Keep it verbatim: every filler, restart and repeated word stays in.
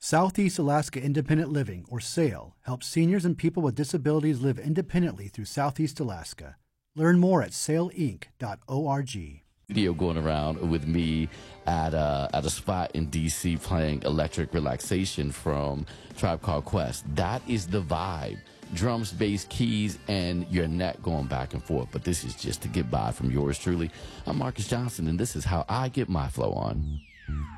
Southeast Alaska Independent Living, or SAIL, helps seniors and people with disabilities live independently through Southeast Alaska. Learn more at sail inc dot org. Video going around with me at a, at a spot in D C playing Electric Relaxation from Tribe Called Quest. That is the vibe. Drums, bass, keys, and your neck going back and forth. But this is just to get by from yours truly. I'm Marcus Johnson, and this is how I get my flow on.